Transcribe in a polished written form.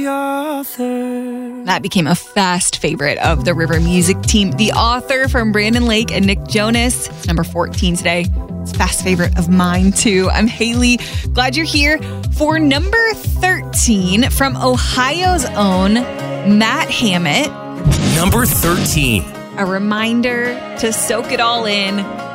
The Author. That became a fast favorite of the River Music team. The Author from Brandon Lake and Nick Jonas. It's number 14 today. It's a fast favorite of mine, too. I'm Haley. Glad you're here for number 13 from Ohio's own Matt Hammett. Number 13. A reminder to soak it all in.